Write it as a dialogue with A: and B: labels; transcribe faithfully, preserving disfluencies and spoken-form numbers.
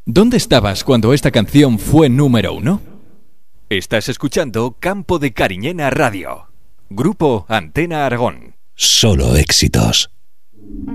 A: ¿Dónde estabas cuando esta canción fue número uno? Estás escuchando Campo de Cariñena Radio. Grupo Antena Aragón.
B: Solo éxitos.